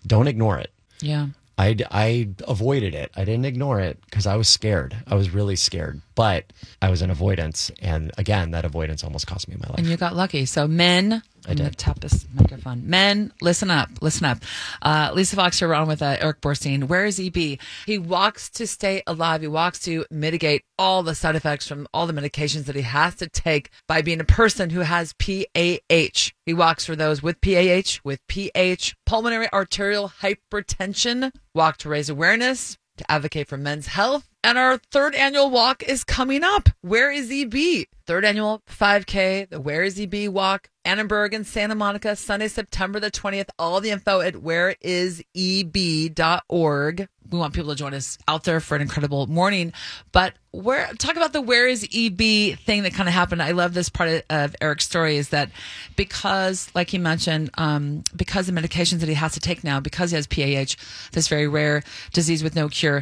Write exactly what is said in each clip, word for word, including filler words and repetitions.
don't ignore it. Yeah. I, I avoided it. I didn't ignore it because I was scared. I was really scared, but I was in avoidance. And again, that avoidance almost cost me my life. And you got lucky. So men, I did. I'm gonna tap this microphone. Men, listen up, listen up. Uh, Lisa Fox here on with uh, Eric Borstein. Where is E B? He walks to stay alive. He walks to mitigate all the side effects from all the medications that he has to take by being a person who has P A H. He walks for those with P A H, with P H, pulmonary arterial hypertension. Walk to raise awareness, to advocate for men's health. And our third annual walk is coming up. Where is E B? Third annual five K, the Where is E B walk, Annenberg and Santa Monica, Sunday, September the twentieth. All the info at where is e b dot org. We want people to join us out there for an incredible morning. But where talk about the Where is E B thing that kind of happened. I love this part of, of Eric's story is that because, like he mentioned, um, because of medications that he has to take now, because he has P A H, this very rare disease with no cure,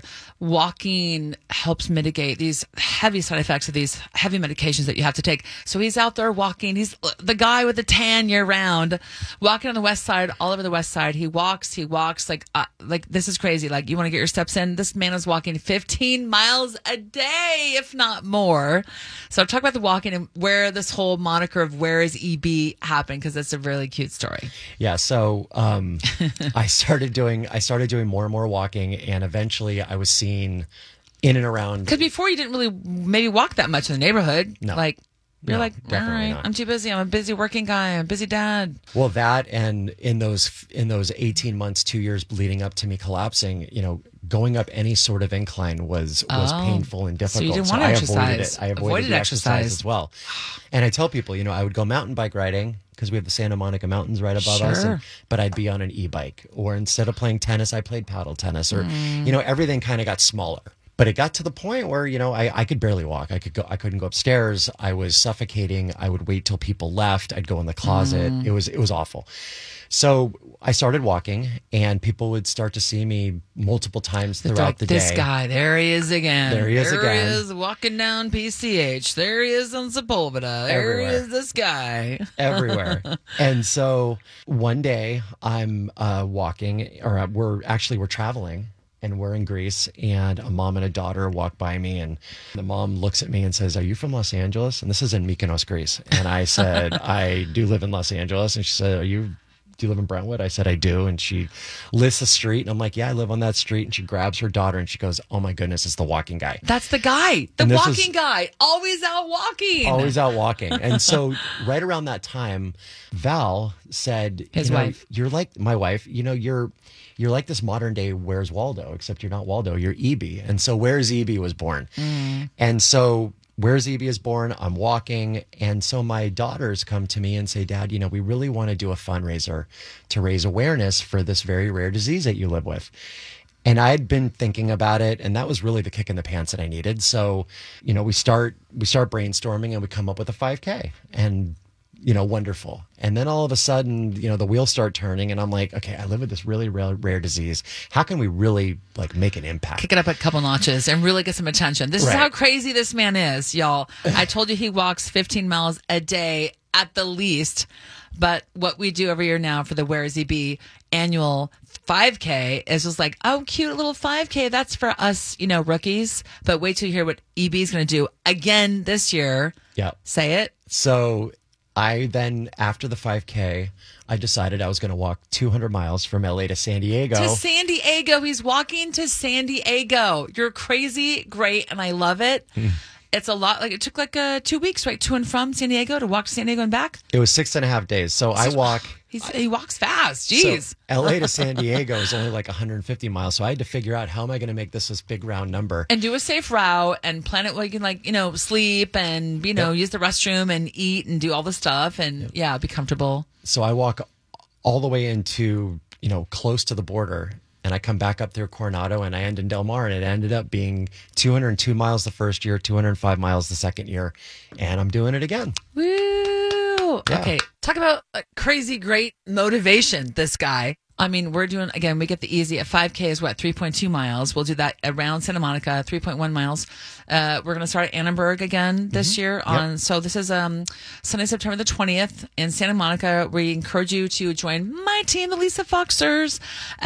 walking helps mitigate these heavy side effects of these heavy medications that you have to take. So he's out there walking. He's the guy with the tan year round, walking on the west side, all over the west side. He walks, he walks like, uh, like this is crazy. Like you want to get your steps in. This man is walking fifteen miles a day, if not more. So talk about the walking and where this whole moniker of Where is E B happened, because that's a really cute story. Yeah. So um, I started doing, I started doing more and more walking, and eventually I was seen in and around. Because before you didn't really maybe walk that much in the neighborhood. No. Like, you're No, like, all definitely right, not. I'm too busy. I'm a busy working guy. I'm a busy dad. Well, that and in those in those eighteen months, two years leading up to me collapsing, you know, going up any sort of incline was was Oh. painful and difficult. So you didn't want to I exercise. avoided it. I avoided, Avoided the exercise. exercise. as well. And I tell people, you know, I would go mountain bike riding because we have the Santa Monica Mountains right above us. Sure. And, but I'd be on an e-bike, or instead of playing tennis, I played paddle tennis, or Mm. you know, everything kind of got smaller. But it got to the point where, you know, I, I could barely walk. I could go. I couldn't go upstairs. I was suffocating. I would wait till people left. I'd go in the closet. Mm. It was it was awful. So I started walking, and people would start to see me multiple times They're throughout like, the this day. guy, there he is again. There he is there again. There he is walking down P C H. There he is on Sepulveda. There Everywhere. he is, this guy. Everywhere. And so one day I'm uh, walking, or uh, we're actually we're traveling, and we're in Greece, and a mom and a daughter walk by me, and the mom looks at me and says, "Are you from Los Angeles?" And this is in Mykonos, Greece. And I said, "I do live in Los Angeles." And she said, "Are you, do you live in Brentwood?" I said, "I do." And she lists a street, and I'm like, "Yeah, I live on that street." And she grabs her daughter and she goes, "Oh my goodness, it's the walking guy." That's the guy. The And this walking is- guy. Always out walking. Always out walking. And so right around that time, Val said, His you know, wife. You're like my wife, you know, you're you're like this modern day Where's Waldo, except you're not Waldo, you're E B. And so Where's E B was born. Mm. And so Where's E B is born, I'm walking. And so my daughters come to me and say, "Dad, you know, we really want to do a fundraiser to raise awareness for this very rare disease that you live with." And I'd been thinking about it, and that was really the kick in the pants that I needed. So, you know, we start we start brainstorming, and we come up with a five K, and you know, wonderful. And then all of a sudden, you know, the wheels start turning, and I'm like, okay, I live with this really rare, rare disease. How can we really like make an impact? Kick it up a couple notches and really get some attention. This is Right. how crazy this man is, y'all. I told you he walks fifteen miles a day at the least. But what we do every year now for the Where is E B annual five K is just like, oh, cute little five K. That's for us, you know, rookies. But wait till you hear what E B is going to do again this year. Yeah. Say it. So I then, after the five K, I decided I was going to walk two hundred miles from L A to San Diego. To San Diego. He's walking to San Diego. You're crazy, great, and I love it. It's a lot. Like it took like uh, two weeks, right, to and from San Diego to walk to San Diego and back. It was six and a half days. So I walk. He's, he walks fast. Jeez. So L A to San Diego is only like one hundred fifty miles. So I had to figure out, how am I going to make this this big round number? And do a safe route and plan it where you can, like, you know, sleep and, you know, Yep. use the restroom and eat and do all the stuff and, yeah, be comfortable. So I walk all the way into, you know, close to the border, and I come back up through Coronado, and I end in Del Mar, and it ended up being two hundred two miles the first year, two hundred five miles the second year, and I'm doing it again. Woo! Yeah. Okay, talk about uh, crazy great motivation, this guy. I mean, we're doing, again, we get the easy. At five K is what, three point two miles. We'll do that around Santa Monica, three point one miles. Uh, we're going to start at Annenberg again this year. on. So this is um, Sunday, September the twentieth in Santa Monica. We encourage you to join my team, the Lisa Foxers,